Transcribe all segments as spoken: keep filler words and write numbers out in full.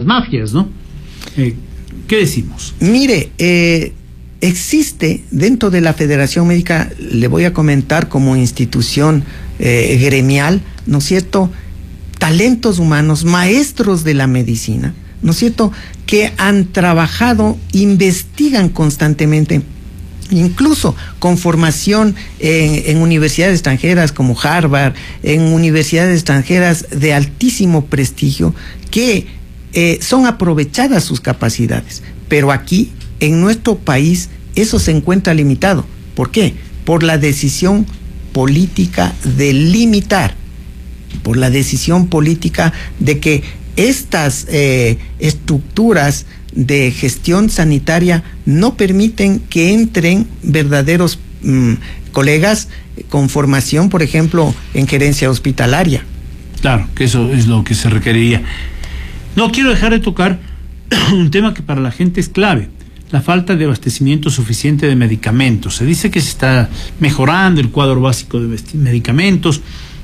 mafias, ¿no? Eh, ¿Qué decimos? Mire, eh, existe dentro de la Federación Médica, le voy a comentar como institución eh, gremial, ¿no es cierto?, talentos humanos, maestros de la medicina, ¿no es cierto?, que han trabajado, investigan constantemente, incluso con formación en, en universidades extranjeras como Harvard, en universidades extranjeras de altísimo prestigio, que eh, son aprovechadas sus capacidades. Pero aquí, en nuestro país, eso se encuentra limitado. ¿Por qué? Por la decisión política de limitar, por la decisión política de que estas eh, estructuras de gestión sanitaria no permiten que entren verdaderos mmm, colegas con formación, por ejemplo, en gerencia hospitalaria. Claro, que eso es lo que se requeriría. No quiero dejar de tocar un tema que para la gente es clave: la falta de abastecimiento suficiente de medicamentos. Se dice que se está mejorando el cuadro básico de medicamentos,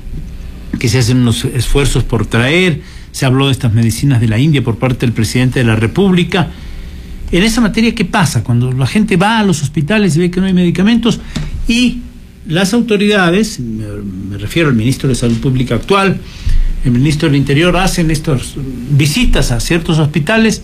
que se hacen unos esfuerzos por traer. Se habló de estas medicinas de la India por parte del presidente de la República. En esa materia, ¿qué pasa? Cuando la gente va a los hospitales y ve que no hay medicamentos y las autoridades, me, me refiero al ministro de Salud Pública actual, el ministro del Interior, hacen estas visitas a ciertos hospitales,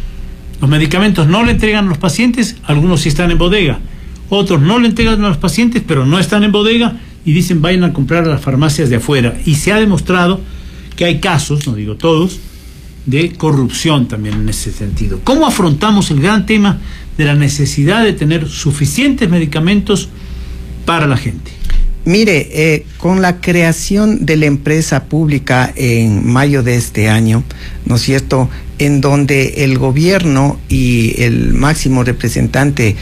los medicamentos no le entregan a los pacientes, algunos sí están en bodega, otros no le entregan a los pacientes, pero no están en bodega, y dicen vayan a comprar a las farmacias de afuera. Y se ha demostrado que hay casos, no digo todos, de corrupción también en ese sentido. ¿Cómo afrontamos el gran tema de la necesidad de tener suficientes medicamentos para la gente? Mire, eh, con la creación de la empresa pública en mayo de este año, ¿no es cierto?, en donde el gobierno y el máximo representante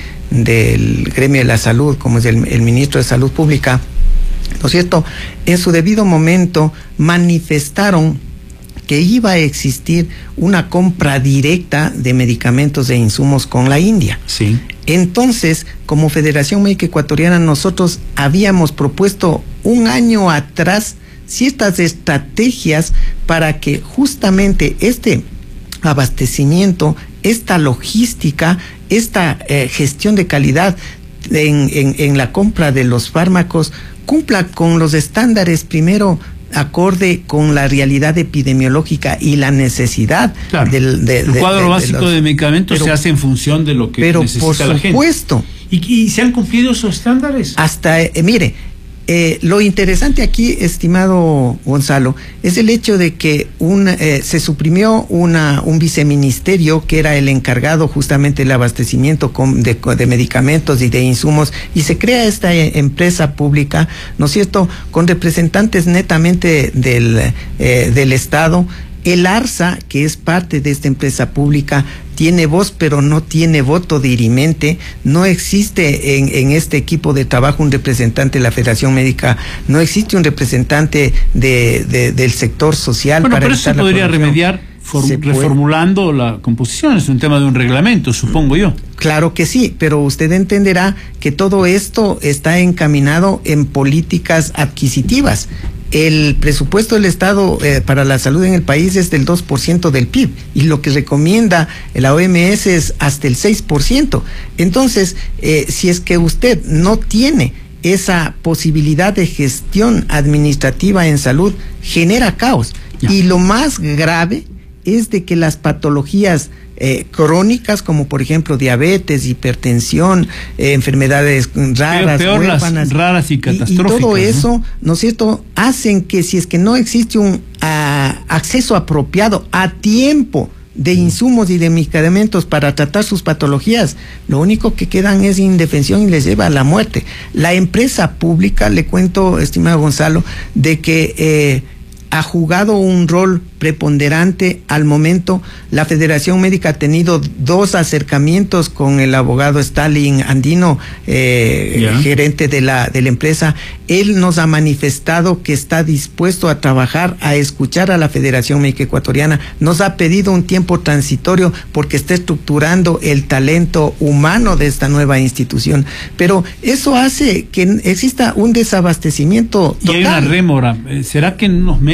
del gremio de la salud, como es el, el ministro de Salud Pública, ¿no es cierto?, en su debido momento manifestaron que iba a existir una compra directa de medicamentos e insumos con la India. Sí. Entonces, como Federación Médica Ecuatoriana, nosotros habíamos propuesto un año atrás ciertas estrategias para que justamente este abastecimiento, esta logística, esta eh, gestión de calidad en, en, en la compra de los fármacos cumpla con los estándares, primero acorde con la realidad epidemiológica y la necesidad. Claro. del de, el cuadro de, de, básico de, los, de medicamentos pero, se hace en función de lo que pero necesita por la gente. Supuesto. ¿Y, ¿Y se han cumplido esos estándares? Hasta, eh, mire, eh, lo interesante aquí, estimado Gonzalo, es el hecho de que un, eh, se suprimió una, un viceministerio que era el encargado justamente del abastecimiento con, de, de medicamentos y de insumos, y se crea esta eh, empresa pública, ¿no es cierto?, con representantes netamente del, eh, del Estado. El ARSA, que es parte de esta empresa pública, tiene voz pero no tiene voto dirimente. No existe en, en este equipo de trabajo un representante de la Federación Médica, no existe un representante de, de, del sector social. Bueno, para pero eso se podría remediar form, reformulando la composición, es un tema de un reglamento, supongo yo. Claro que sí, pero usted entenderá que todo esto está encaminado en políticas adquisitivas. El presupuesto del Estado eh, para la salud en el país es del dos por ciento del P I B, y lo que recomienda la O M S es hasta el seis por ciento. Entonces, eh, si es que usted no tiene esa posibilidad de gestión administrativa en salud, genera caos. Ya. Y lo más grave es de que las patologías Eh, crónicas, como por ejemplo diabetes, hipertensión, eh, enfermedades raras, peor, peor huérfanas, las raras y catastróficas, y, y todo eso, ¿no? ¿no es cierto?, hacen que si es que no existe un uh, acceso apropiado a tiempo de insumos y de medicamentos para tratar sus patologías, lo único que quedan es indefensión y les lleva a la muerte. La empresa pública, le cuento, estimado Gonzalo, de que eh, ha jugado un rol preponderante al momento. La Federación Médica ha tenido dos acercamientos con el abogado Stalin Andino, eh, yeah. gerente de la, de la empresa. Él nos ha manifestado que está dispuesto a trabajar, a escuchar a la Federación Médica Ecuatoriana. Nos ha pedido un tiempo transitorio porque está estructurando el talento humano de esta nueva institución. Pero eso hace que exista un desabastecimiento total. Y hay una rémora. ¿Será que en unos meses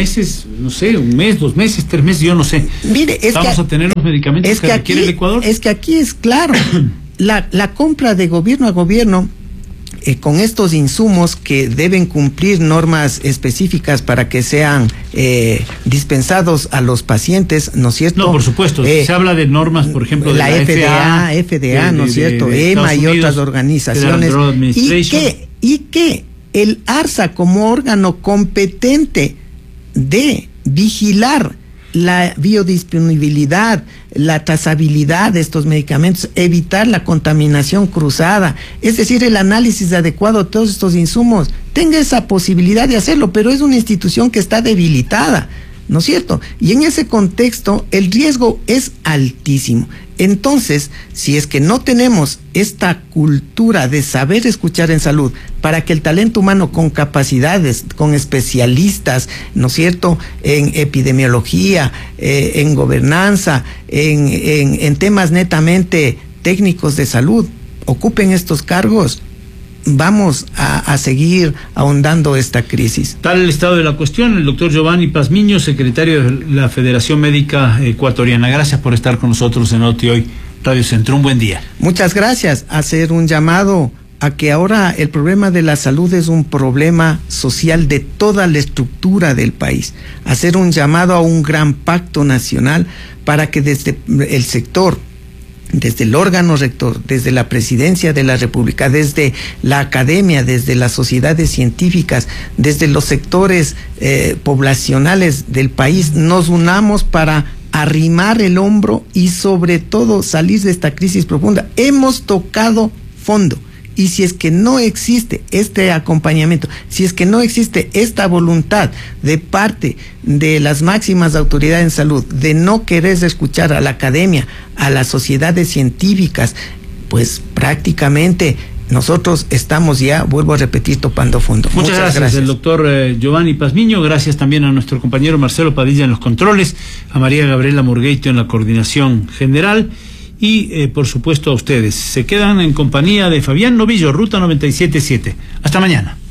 meses, no sé, un mes, dos meses, tres meses, yo no sé. Mire, es vamos que, a tener los medicamentos es que, que requiere aquí, el Ecuador. Es que aquí es claro, la, la compra de gobierno a gobierno eh, con estos insumos que deben cumplir normas específicas para que sean eh, dispensados a los pacientes, ¿no es cierto? No, por supuesto, eh, se habla de normas, por ejemplo, de la, la F D A, F D A, ¿no es cierto? De, de E M A y otras organizaciones. ¿Y qué? ¿Y qué? El ARSA como órgano competente de vigilar la biodisponibilidad, la trazabilidad de estos medicamentos, evitar la contaminación cruzada, es decir, el análisis adecuado de todos estos insumos, tenga esa posibilidad de hacerlo, pero es una institución que está debilitada, ¿no es cierto? Y en ese contexto el riesgo es altísimo. Entonces, si es que no tenemos esta cultura de saber escuchar en salud, para que el talento humano con capacidades, con especialistas, ¿no es cierto?, en epidemiología, eh, en gobernanza, en, en, en temas netamente técnicos de salud, ocupen estos cargos, vamos a, a seguir ahondando esta crisis. Tal el estado de la cuestión, el doctor Giovanni Pazmiño, secretario de la Federación Médica Ecuatoriana. Gracias por estar con nosotros en Noti Hoy Radio Centro. Un buen día. Muchas gracias. Hacer un llamado a que ahora el problema de la salud es un problema social de toda la estructura del país. Hacer un llamado a un gran pacto nacional para que desde el sector, desde el órgano rector, desde la Presidencia de la República, desde la academia, desde las sociedades científicas, desde los sectores eh, poblacionales del país, nos unamos para arrimar el hombro y sobre todo salir de esta crisis profunda. Hemos tocado fondo. Y si es que no existe este acompañamiento, si es que no existe esta voluntad de parte de las máximas autoridades en salud de no querer escuchar a la academia, a las sociedades científicas, pues prácticamente nosotros estamos ya, vuelvo a repetir, topando fondo. Muchas, Muchas gracias, gracias, el doctor eh, Giovanni Pazmiño. Gracias también a nuestro compañero Marcelo Padilla en los controles, a María Gabriela Murgueito en la coordinación general. Y, eh, por supuesto, a ustedes. Se quedan en compañía de Fabián Novillo, Ruta noventa y siete punto siete. Hasta mañana.